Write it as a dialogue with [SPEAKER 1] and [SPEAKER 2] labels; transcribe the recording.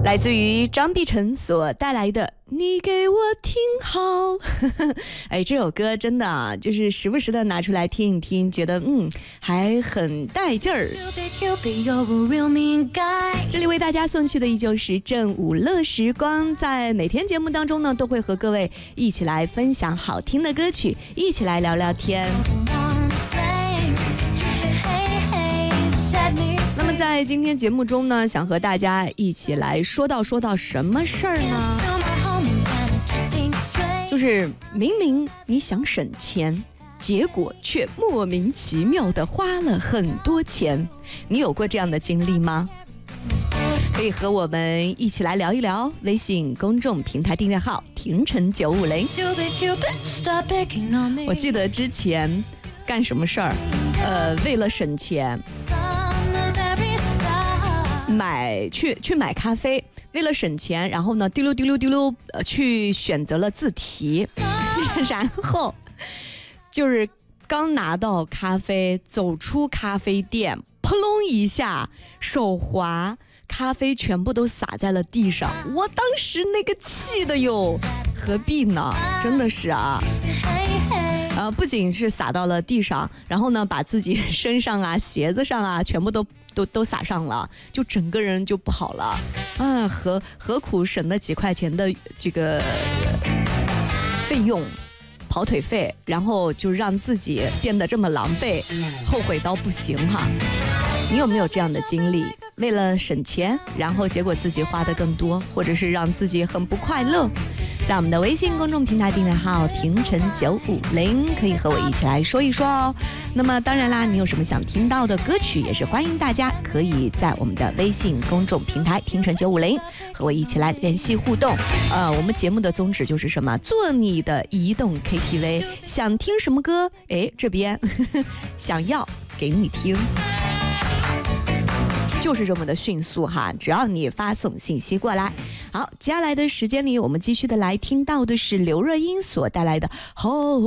[SPEAKER 1] 来自于张碧晨所带来的你给我听好哎，这首歌真的啊，就是时不时的拿出来听一听，觉得还很带劲儿。这里为大家送去的依旧是正午乐时光，在每天节目当中呢，都会和各位一起来分享好听的歌曲，一起来聊聊天。那么在今天节目中呢，想和大家一起来说到什么事儿呢？就是明明你想省钱，结果却莫名其妙的花了很多钱，你有过这样的经历吗？可以和我们一起来聊一聊，微信公众平台订阅号廷晨950。我记得之前干什么事儿，为了省钱去买咖啡，为了省钱，然后呢滴溜滴溜滴溜去选择了自提然后就是刚拿到咖啡，走出咖啡店，扑隆一下手滑，咖啡全部都洒在了地上，我当时那个气的哟，何必呢？真的是啊。不仅是洒到了地上，然后呢把自己身上啊鞋子上啊全部都洒上了，就整个人就不好了啊，何苦省那几块钱的这个费用跑腿费，然后就让自己变得这么狼狈，后悔到不行哈。你有没有这样的经历？为了省钱，然后结果自己花的更多，或者是让自己很不快乐？在我们的微信公众平台订阅号廷晨950，可以和我一起来说一说哦。那么当然啦，你有什么想听到的歌曲，也是欢迎大家可以在我们的微信公众平台廷晨950和我一起来联系互动。我们节目的宗旨就是什么？做你的移动 KTV， 想听什么歌，这边想要给你听。就是这么的迅速哈，只要你发送信息过来。好，接下来的时间里，我们继续的来听到的是刘若英所带来的后